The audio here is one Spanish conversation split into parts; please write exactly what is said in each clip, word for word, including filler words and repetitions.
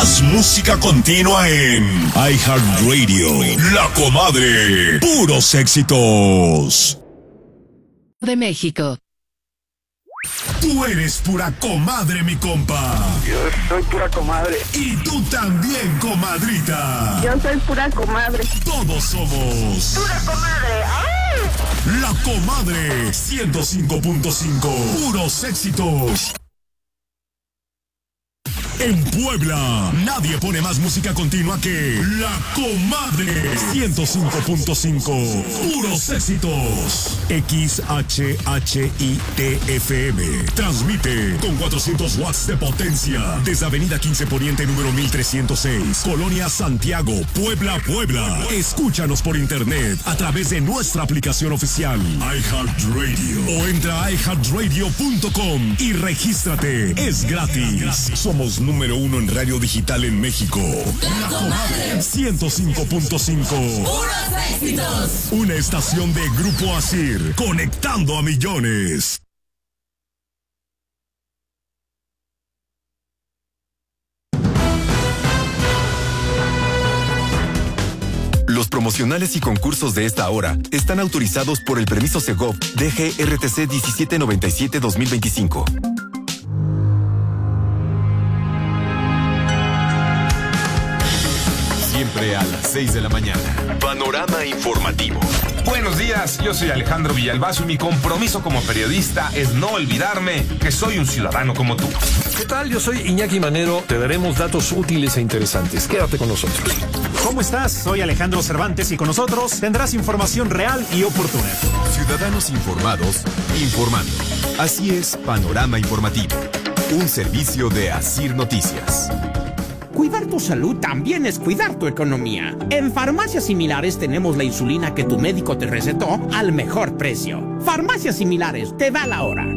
Más música continua en iHeartRadio. La Comadre. Puros éxitos. De México. Tú eres pura comadre, mi compa. Yo soy pura comadre. Y tú también, comadrita. Yo soy pura comadre. Todos somos pura comadre. ¡Ay! La Comadre ciento cinco punto cinco. Puros éxitos. En Puebla, nadie pone más música continua que La Comadre ciento cinco punto cinco. Puros éxitos. X H H I T F M. Transmite con cuatrocientos watts de potencia desde Avenida quince Poniente número mil trescientos seis, Colonia Santiago, Puebla, Puebla. Escúchanos por internet a través de nuestra aplicación oficial iHeartRadio o entra a i heart radio punto com y regístrate. Es gratis. Somos número uno en radio digital en México. La Comadre ciento cinco punto cinco. Puros éxitos. Una estación de Grupo Asir, conectando a millones. Los promocionales y concursos de esta hora están autorizados por el permiso Segov D G R T C diecisiete noventa y siete dos mil veinticinco. Siempre a las seis de la mañana. Panorama informativo. Buenos días, yo soy Alejandro Villalbazo y mi compromiso como periodista es no olvidarme que soy un ciudadano como tú. ¿Qué tal? Yo soy Iñaki Manero. Te daremos datos útiles e interesantes. Quédate con nosotros. ¿Cómo estás? Soy Alejandro Cervantes y con nosotros tendrás información real y oportuna. Ciudadanos informados, informando. Así es Panorama Informativo. Un servicio de Asir Noticias. Cuidar tu salud también es cuidar tu economía. En Farmacias Similares tenemos la insulina que tu médico te recetó al mejor precio. Farmacias Similares, te da la hora.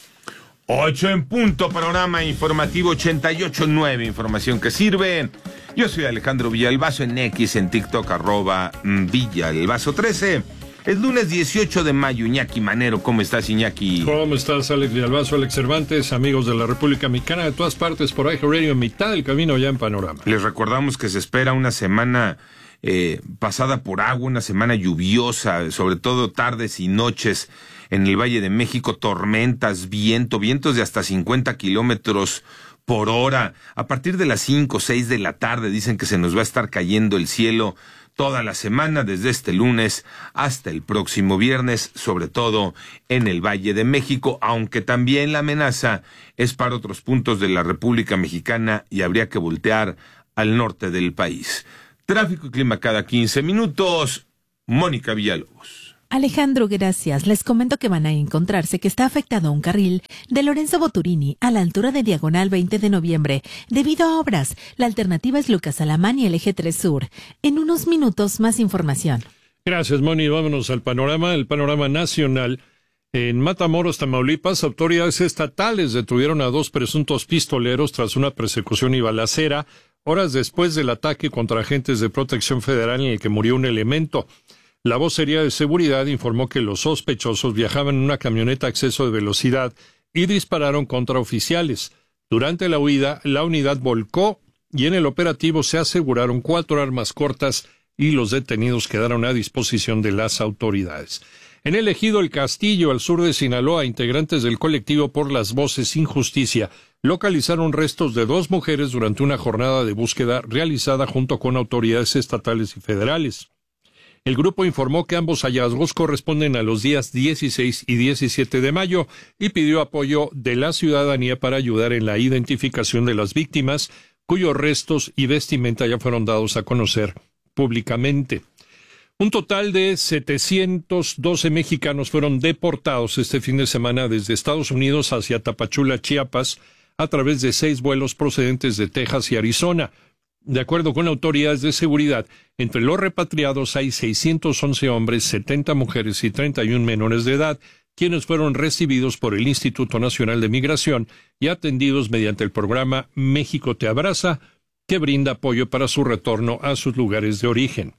Ocho en punto, Panorama Informativo ochenta y ocho punto nueve, información que sirve. Yo soy Alejandro Villalbazo en X, en TikTok, arroba Villalbazo trece. Es lunes dieciocho de mayo. Iñaki Manero, ¿cómo estás, Iñaki? ¿Cómo estás, Alex Villalbazo, Alex Cervantes, amigos de la República Mexicana, de todas partes por iHeartRadio, en mitad del camino ya en Panorama? Les recordamos que se espera una semana eh, pasada por agua, una semana lluviosa, sobre todo tardes y noches en el Valle de México, tormentas, viento, vientos de hasta cincuenta kilómetros por hora. A partir de las cinco o seis de la tarde dicen que se nos va a estar cayendo el cielo toda la semana, desde este lunes hasta el próximo viernes, sobre todo en el Valle de México, aunque también la amenaza es para otros puntos de la República Mexicana y habría que voltear al norte del país. Tráfico y clima cada quince minutos. Mónica Villalobos. Alejandro, gracias. Les comento que van a encontrarse que está afectado un carril de Lorenzo Boturini a la altura de Diagonal veinte de noviembre debido a obras. La alternativa es Lucas Alamán y el Eje tres Sur. En unos minutos más información. Gracias, Moni. Vámonos al panorama, el panorama nacional. En Matamoros, Tamaulipas, autoridades estatales detuvieron a dos presuntos pistoleros tras una persecución y balacera, horas después del ataque contra agentes de protección federal en el que murió un elemento. La vocería de seguridad informó que los sospechosos viajaban en una camioneta a exceso de velocidad y dispararon contra oficiales. Durante la huida, la unidad volcó y en el operativo se aseguraron cuatro armas cortas y los detenidos quedaron a disposición de las autoridades. En el ejido El Castillo, al sur de Sinaloa, integrantes del colectivo Por las Voces Sin Justicia localizaron restos de dos mujeres durante una jornada de búsqueda realizada junto con autoridades estatales y federales. El grupo informó que ambos hallazgos corresponden a los días dieciséis y diecisiete de mayo y pidió apoyo de la ciudadanía para ayudar en la identificación de las víctimas, cuyos restos y vestimenta ya fueron dados a conocer públicamente. Un total de setecientos doce mexicanos fueron deportados este fin de semana desde Estados Unidos hacia Tapachula, Chiapas, a través de seis vuelos procedentes de Texas y Arizona. De acuerdo con autoridades de seguridad, entre los repatriados hay seiscientos once hombres, setenta mujeres y treinta y uno menores de edad, quienes fueron recibidos por el Instituto Nacional de Migración y atendidos mediante el programa México te abraza, que brinda apoyo para su retorno a sus lugares de origen.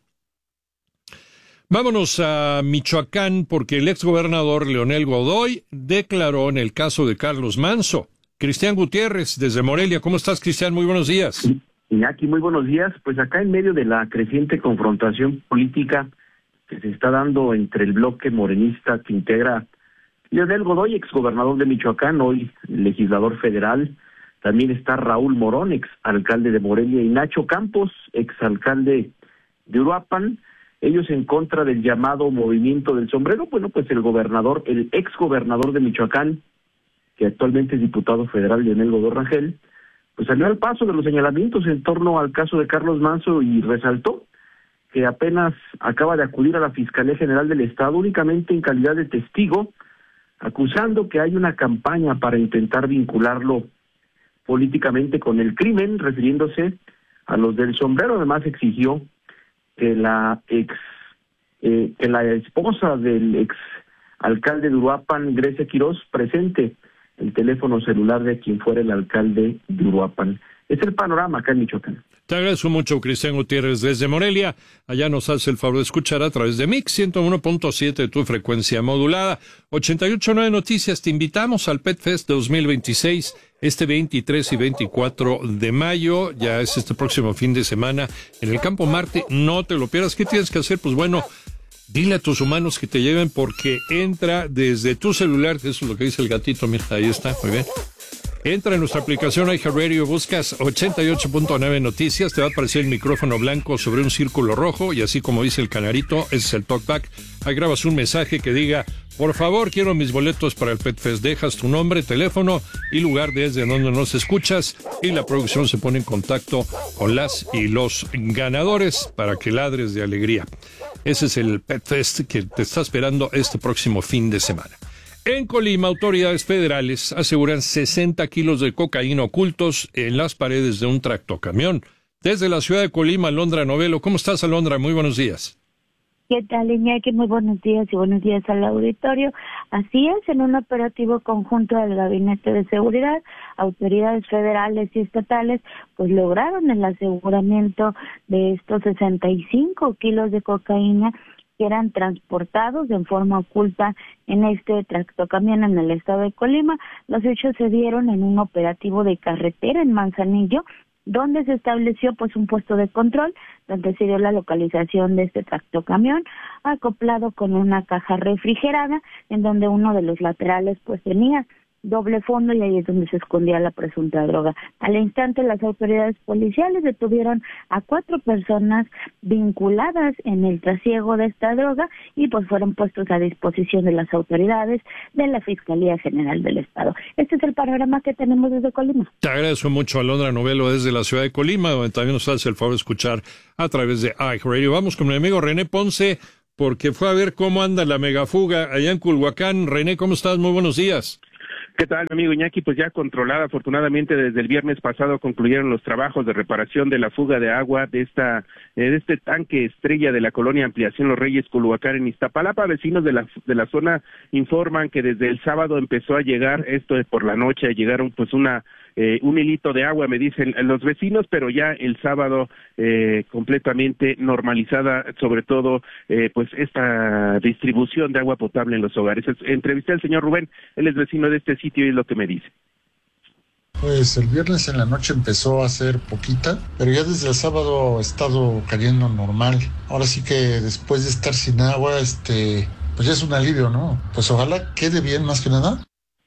Vámonos a Michoacán porque el exgobernador Leonel Godoy declaró en el caso de Carlos Manso. Cristian Gutiérrez, desde Morelia. ¿Cómo estás, Cristian? Muy buenos días. Iñaki, muy buenos días. Pues acá en medio de la creciente confrontación política que se está dando entre el bloque morenista que integra Leonel Godoy, exgobernador de Michoacán, hoy legislador federal. También está Raúl Morón, exalcalde de Morelia, y Nacho Campos, exalcalde de Uruapan. Ellos en contra del llamado movimiento del sombrero. Bueno, pues el gobernador, el exgobernador de Michoacán, que actualmente es diputado federal, Leonel Godoy Rangel, pues salió al paso de los señalamientos en torno al caso de Carlos Manzo y resaltó que apenas acaba de acudir a la Fiscalía General del Estado únicamente en calidad de testigo, acusando que hay una campaña para intentar vincularlo políticamente con el crimen, refiriéndose a los del sombrero. Además exigió que la ex eh, que la esposa del ex alcalde de Uruapan, Grecia Quirós, presente el teléfono celular de quien fuera el alcalde de Uruapan. Es el panorama acá en Michoacán. Te agradezco mucho, Cristian Gutiérrez, desde Morelia. Allá nos hace el favor de escuchar a través de Mix ciento uno punto siete de tu frecuencia modulada. ochenta y ocho punto nueve Noticias, te invitamos al Pet Fest dos mil veintiséis, este veintitrés y veinticuatro de mayo. Ya es este próximo fin de semana en el Campo Marte. No te lo pierdas. ¿Qué tienes que hacer? Pues bueno, dile a tus humanos que te lleven, porque entra desde tu celular, eso es lo que dice el gatito, mira, ahí está, muy bien. Entra en nuestra aplicación iHeartRadio, buscas ochenta y ocho punto nueve Noticias, te va a aparecer el micrófono blanco sobre un círculo rojo, y así como dice el canarito, ese es el talkback. Ahí grabas un mensaje que diga: por favor, quiero mis boletos para el Pet Fest. Dejas tu nombre, teléfono y lugar desde donde nos escuchas, y la producción se pone en contacto con las y los ganadores para que ladres de alegría. Ese es el Pet Fest que te está esperando este próximo fin de semana. En Colima, autoridades federales aseguran sesenta kilos de cocaína ocultos en las paredes de un tractocamión. Desde la ciudad de Colima, Alondra Novelo. ¿Cómo estás, Alondra? Muy buenos días. ¿Qué tal, Iñaki? Muy buenos días y buenos días al auditorio. Así es, en un operativo conjunto del Gabinete de Seguridad, autoridades federales y estatales pues lograron el aseguramiento de estos sesenta y cinco kilos de cocaína que eran transportados en forma oculta en este tractocamión en el estado de Colima. Los hechos se dieron en un operativo de carretera en Manzanillo, donde se estableció pues un puesto de control, donde se dio la localización de este tractocamión, acoplado con una caja refrigerada, en donde uno de los laterales pues tenía doble fondo, y ahí es donde se escondía la presunta droga. Al instante, las autoridades policiales detuvieron a cuatro personas vinculadas en el trasiego de esta droga y pues fueron puestos a disposición de las autoridades de la Fiscalía General del Estado. Este es el panorama que tenemos desde Colima. Te agradezco mucho, Alondra Novelo, desde la ciudad de Colima, donde también nos hace el favor de escuchar a través de iHeartRadio. Vamos con mi amigo René Ponce, porque fue a ver cómo anda la megafuga allá en Culhuacán. René, ¿cómo estás? Muy buenos días. ¿Qué tal, amigo Iñaki? Pues ya controlada, afortunadamente desde el viernes pasado concluyeron los trabajos de reparación de la fuga de agua de esta de este tanque estrella de la colonia Ampliación Los Reyes, Culhuacán, en Iztapalapa. Vecinos de la de la zona informan que desde el sábado empezó a llegar, esto es por la noche, llegaron pues una eh, un hilito de agua, me dicen los vecinos, pero ya el sábado eh, completamente normalizada, sobre todo eh, pues esta distribución de agua potable en los hogares. Entrevisté al señor Rubén, él es vecino de este sitio y es lo que me dice. Pues el viernes en la noche empezó a ser poquita, pero ya desde el sábado ha estado cayendo normal. Ahora sí que después de estar sin agua, este, pues ya es un alivio, ¿no? Pues ojalá quede bien más que nada.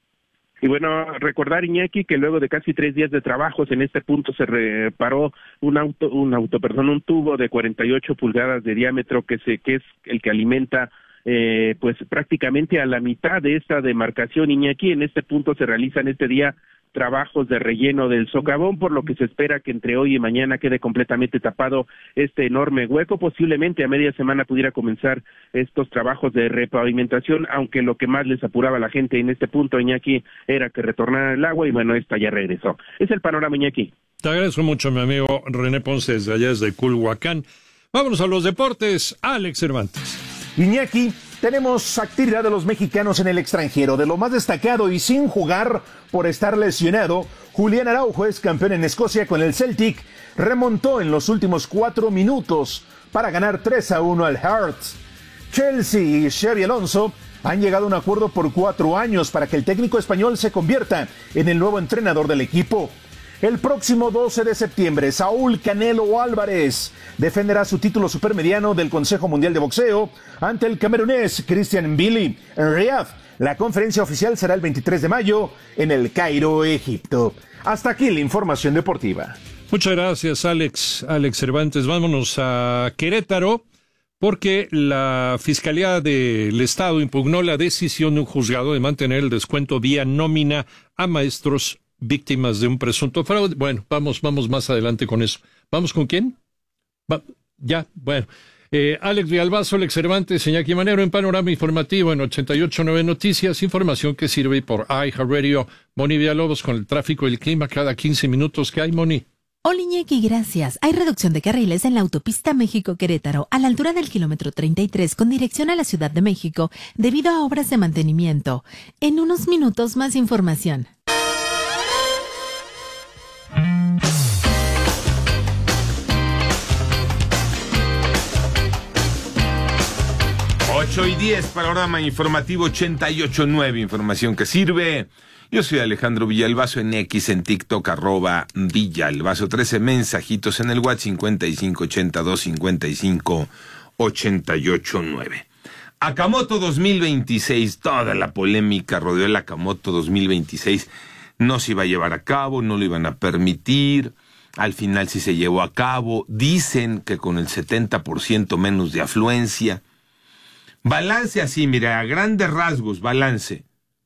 Y bueno, recordar, Iñaki, que luego de casi tres días de trabajos en este punto se reparó un auto, un auto, perdón, un tubo de cuarenta y ocho pulgadas de diámetro que se, que es el que alimenta eh, pues prácticamente a la mitad de esta demarcación, Iñaki. En este punto se realizan este día trabajos de relleno del socavón, por lo que se espera que entre hoy y mañana quede completamente tapado este enorme hueco. Posiblemente a media semana pudiera comenzar estos trabajos de repavimentación, aunque lo que más les apuraba a la gente en este punto, Iñaki, era que retornara el agua, y bueno, esta ya regresó. Es el panorama, Iñaki. Te agradezco mucho, mi amigo René Ponce, desde allá desde Culhuacán. Vámonos a los deportes, Alex Cervantes. Iñaki, tenemos actividad de los mexicanos en el extranjero. De lo más destacado y sin jugar por estar lesionado, Julián Araujo es campeón en Escocia con el Celtic. Remontó en los últimos cuatro minutos para ganar tres a uno al Hearts. Chelsea y Xabi Alonso han llegado a un acuerdo por cuatro años para que el técnico español se convierta en el nuevo entrenador del equipo. El próximo doce de septiembre, Saúl Canelo Álvarez defenderá su título supermediano del Consejo Mundial de Boxeo ante el camerunés Christian Mbili en Riyadh. La conferencia oficial será el veintitrés de mayo en el Cairo, Egipto. Hasta aquí la información deportiva. Muchas gracias, Alex. Alex Cervantes. Vámonos a Querétaro, porque la Fiscalía del Estado impugnó la decisión de un juzgado de mantener el descuento vía nómina a maestros víctimas de un presunto fraude. Bueno, vamos, vamos más adelante con eso. ¿Vamos con quién? Va, ya, bueno. Eh, Alex Villalbazo, Alex Cervantes, Iñaki Manero en Panorama Informativo en ochenta y ocho punto nueve Noticias, información que sirve por iHeartRadio. Moni Villalobos con el tráfico y el clima cada quince minutos. ¿Qué hay, Moni? Hola, Iñaki, gracias. Hay reducción de carriles en la autopista México-Querétaro a la altura del kilómetro treinta y tres con dirección a la Ciudad de México debido a obras de mantenimiento. En unos minutos más información. ocho y diez, Panorama Informativo ochenta y ocho punto nueve, información que sirve. Yo soy Alejandro Villalbazo en X, en TikTok, arroba Villalbazo, trece mensajitos en el WhatsApp, cincuenta y cinco ochenta y dos cincuenta y cinco ochenta y ocho nueve. Akamoto dos mil veintiséis, toda la polémica rodeó el Akamoto dos mil veintiséis. No se iba a llevar a cabo, no lo iban a permitir. Al final sí se llevó a cabo. Dicen que con el setenta por ciento menos de afluencia. Balance así, mira, a grandes rasgos, balance.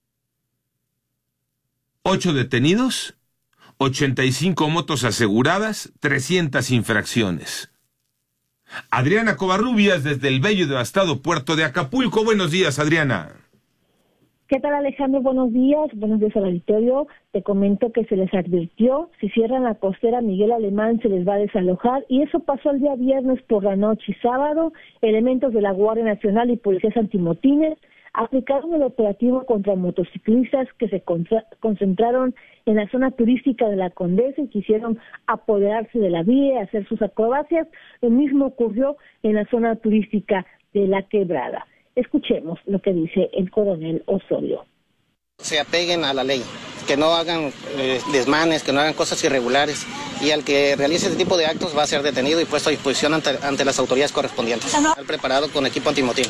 Ocho detenidos, ochenta y cinco motos aseguradas, trescientas infracciones. Adriana Covarrubias desde el bello y devastado puerto de Acapulco. Buenos días, Adriana. ¿Qué tal, Alejandro? Buenos días. Buenos días al auditorio. Te comento que se les advirtió, si cierran la costera Miguel Alemán se les va a desalojar, y eso pasó el día viernes por la noche y sábado. Elementos de la Guardia Nacional y policías antimotines aplicaron el operativo contra motociclistas que se contra- concentraron en la zona turística de la Condesa y quisieron apoderarse de la vía, hacer sus acrobacias. Lo mismo ocurrió en la zona turística de La Quebrada. Escuchemos lo que dice el coronel Osorio. Se apeguen a la ley, que no hagan eh, desmanes, que no hagan cosas irregulares, y al que realice este tipo de actos va a ser detenido y puesto a disposición ante, ante las autoridades correspondientes. Están preparados con equipo antimotín.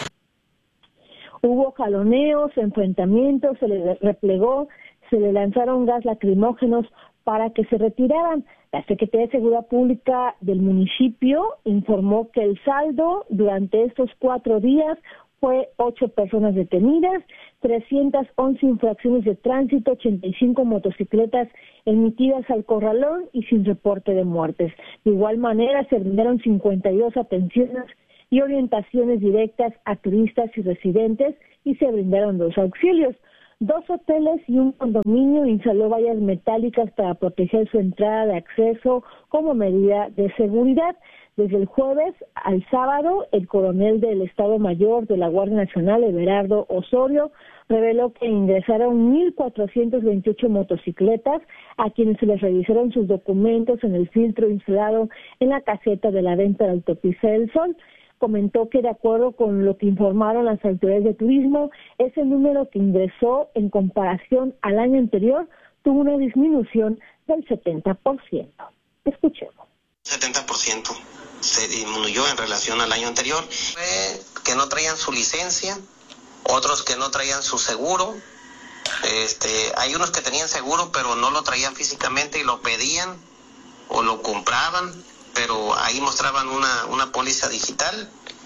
Hubo jaloneos, enfrentamientos, se le replegó, se le lanzaron gas lacrimógenos para que se retiraran. La Secretaría de Seguridad Pública del municipio informó que el saldo durante estos cuatro días fue ocho personas detenidas, trescientas once infracciones de tránsito, ochenta y cinco motocicletas emitidas al corralón y sin reporte de muertes. De igual manera, se brindaron cincuenta y dos atenciones y orientaciones directas a turistas y residentes, y se brindaron dos auxilios. Dos hoteles y un condominio instaló vallas metálicas para proteger su entrada de acceso como medida de seguridad. Desde el jueves al sábado, el coronel del Estado Mayor de la Guardia Nacional, Everardo Osorio, reveló que ingresaron mil cuatrocientas veintiocho motocicletas, a quienes se les revisaron sus documentos en el filtro instalado en la caseta de la venta de la autopista del Sol. Comentó que de acuerdo con lo que informaron las autoridades de turismo, ese número que ingresó en comparación al año anterior tuvo una disminución del setenta por ciento. Escuchemos. setenta por ciento se disminuyó en relación al año anterior. Fue que no traían su licencia, otros que no traían su seguro. Este, hay unos que tenían seguro pero no lo traían físicamente y lo pedían o lo compraban, pero ahí mostraban una, una póliza digital.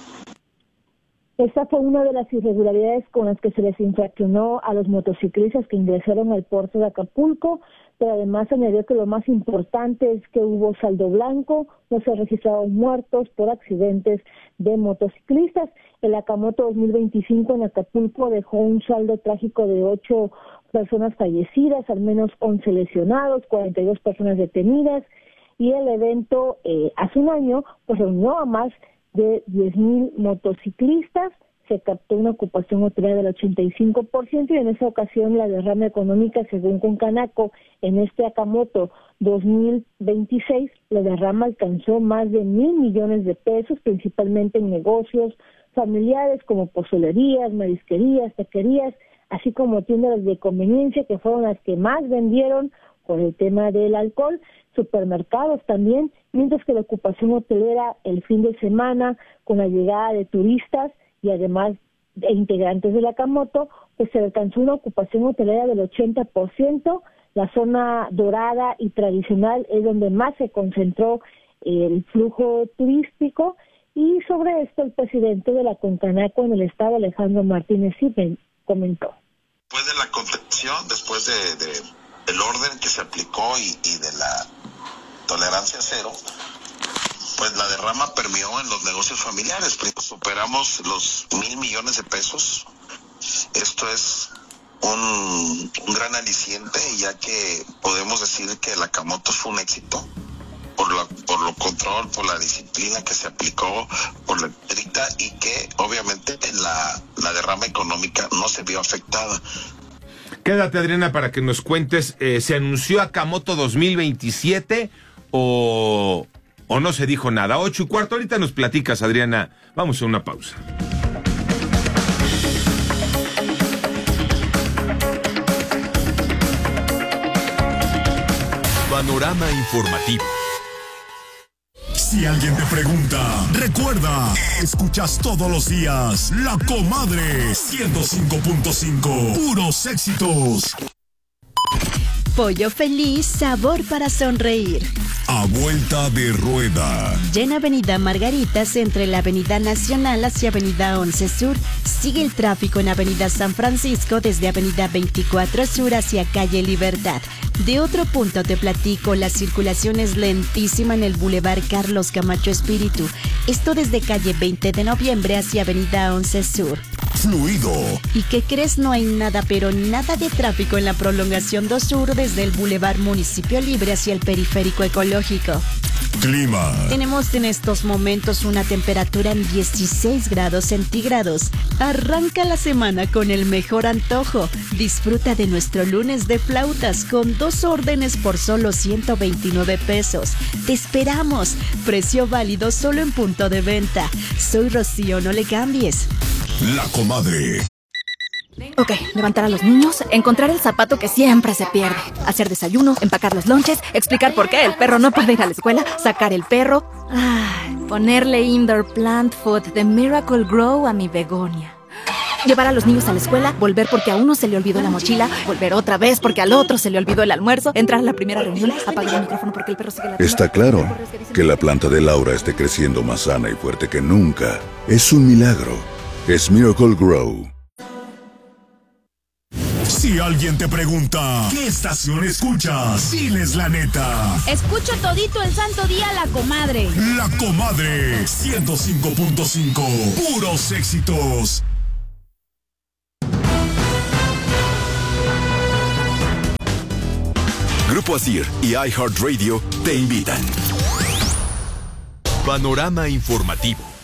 Esta fue una de las irregularidades con las que se les infraccionó a los motociclistas que ingresaron al puerto de Acapulco, pero además añadió que lo más importante es que hubo saldo blanco, no se registraron muertos por accidentes de motociclistas. El Akamoto dos mil veinticinco en Acapulco dejó un saldo trágico de ocho personas fallecidas, al menos once lesionados, cuarenta y dos personas detenidas, y el evento eh, hace un año pues reunió a más de diez mil motociclistas. Se captó una ocupación hotelera del ochenta y cinco por ciento y en esa ocasión la derrama económica, según Concanaco, en este Akamoto dos mil veintiséis, la derrama alcanzó más de mil millones de pesos, principalmente en negocios familiares como pozolerías, marisquerías, taquerías, así como tiendas de conveniencia, que fueron las que más vendieron, con el tema del alcohol, supermercados también, mientras que la ocupación hotelera el fin de semana, con la llegada de turistas y además de integrantes de la Camoto, pues se alcanzó una ocupación hotelera del ochenta por ciento. La zona dorada y tradicional es donde más se concentró el flujo turístico, y sobre esto el presidente de la Concanaco en el estado, Alejandro Martínez Simen, comentó. Después de la contención, después de, de el orden que se aplicó y, y de la tolerancia cero, pues la derrama permeó en los negocios familiares. Superamos los mil millones de pesos. Esto es un, un gran aliciente, ya que podemos decir que la Camoto fue un éxito por lo, por lo control, por la disciplina que se aplicó, por la estricta, y que obviamente la, la derrama económica no se vio afectada. Quédate, Adriana, para que nos cuentes, eh, ¿se anunció a Camoto dos mil veintisiete o, o no se dijo nada? Ocho y cuarto, ahorita nos platicas, Adriana. Vamos a una pausa. Panorama informativo. Si alguien te pregunta, recuerda, escuchas todos los días La Comadre ciento cinco punto cinco, puros éxitos. Pollo feliz, sabor para sonreír. A vuelta de rueda. Llena Avenida Margaritas entre la Avenida Nacional hacia Avenida once Sur. Sigue el tráfico en Avenida San Francisco desde Avenida veinticuatro Sur hacia Calle Libertad. De otro punto te platico, la circulación es lentísima en el Boulevard Carlos Camacho Espíritu. Esto desde Calle veinte de Noviembre hacia Avenida once Sur. Fluido. ¿Y qué crees? No hay nada, pero nada de tráfico en la prolongación dos Sur desde el Boulevard Municipio Libre hacia el Periférico Ecológico. Clima. Tenemos en estos momentos una temperatura en dieciséis grados centígrados. Arranca la semana con el mejor antojo. Disfruta de nuestro lunes de flautas con dos órdenes por solo ciento veintinueve pesos. Te esperamos. Precio válido solo en punto de venta. Soy Rocío, no le cambies. La Comadre. Ok, levantar a los niños, encontrar el zapato que siempre se pierde, hacer desayuno, empacar los lonches, explicar por qué el perro no puede ir a la escuela, sacar el perro, ay, ponerle indoor plant food de Miracle Grow a mi begonia. Llevar a los niños a la escuela, volver porque a uno se le olvidó la mochila, volver otra vez porque al otro se le olvidó el almuerzo, entrar a la primera reunión, apagar el micrófono porque el perro sigue la... Está claro que la planta de Laura esté creciendo más sana y fuerte que nunca. Es un milagro. Es Miracle Grow. Si alguien te pregunta, ¿qué estación escuchas? Diles la neta. Escucho todito el santo día La Comadre. La Comadre ciento cinco punto cinco, puros éxitos. Grupo Asir y iHeartRadio te invitan. Panorama informativo.